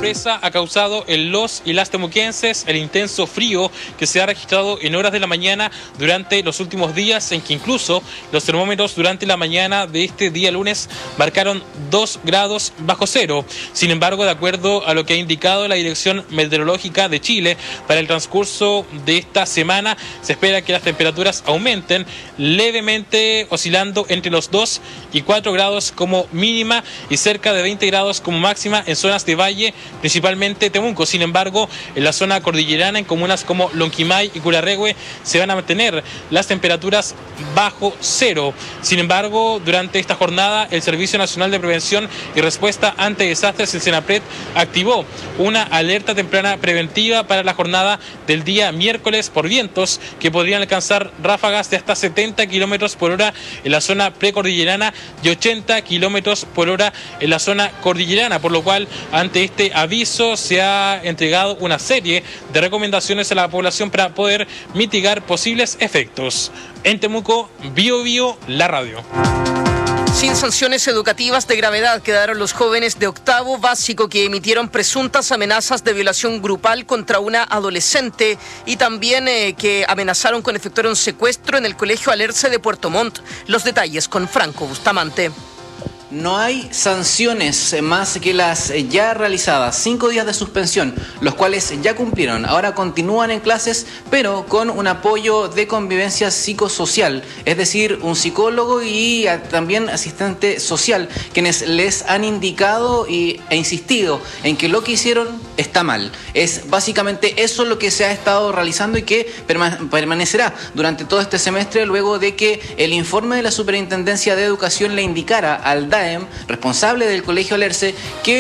sorpresa ha causado en los y las temuquenses el intenso frío que se ha registrado en horas de la mañana durante los últimos días, en que incluso los termómetros durante la mañana de este día lunes marcaron 2 grados bajo cero. Sin embargo, de acuerdo a lo que ha indicado la Dirección Meteorológica de Chile, para el transcurso de esta semana se espera que las temperaturas aumenten levemente, oscilando entre los 2 y 4 grados como mínima y cerca de 20 grados como máxima en zonas de valle, principalmente Temuco. Sin embargo, en la zona cordillerana, en comunas como Lonquimay y Curarrehue, se van a mantener las temperaturas bajo cero. Sin embargo, durante esta jornada, el Servicio Nacional de Prevención y Respuesta ante Desastres, el SENAPRED, activó una alerta temprana preventiva para la jornada del día miércoles por vientos que podrían alcanzar ráfagas de hasta 70 kilómetros por hora en la zona precordillerana y 80 kilómetros por hora en la zona cordillerana, por lo cual ante este aviso se ha entregado una serie de recomendaciones a la población para poder mitigar posibles efectos. En Temuco, Bio Bio, la radio. Sin sanciones educativas de gravedad quedaron los jóvenes de octavo básico que emitieron presuntas amenazas de violación grupal contra una adolescente y también que amenazaron con efectuar un secuestro en el Colegio Alerce de Puerto Montt. Los detalles con Franco Bustamante. No hay sanciones más que las ya realizadas, 5 días de suspensión, los cuales ya cumplieron. Ahora continúan en clases, pero con un apoyo de convivencia psicosocial, es decir, un psicólogo y también asistente social, quienes les han indicado e insistido en que lo que hicieron está mal. Es básicamente eso lo que se ha estado realizando y que permanecerá durante todo este semestre, luego de que el informe de la Superintendencia de Educación le indicara al DAEM, responsable del Colegio Alerce, que